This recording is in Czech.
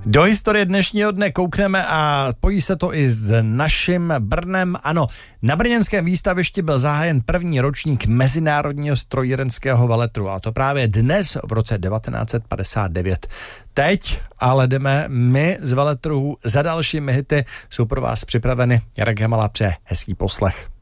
Do historie dnešního dne koukneme a pojí se to i s naším Brnem. Ano, na brněnském výstavišti byl zahájen první ročník Mezinárodního strojírenského veletru, a to právě dnes v roce 1959. Teď ale jdeme my z veletrhů za dalšími hity. Jsou pro vás připraveny. Jarek Hamala přeje hezký poslech.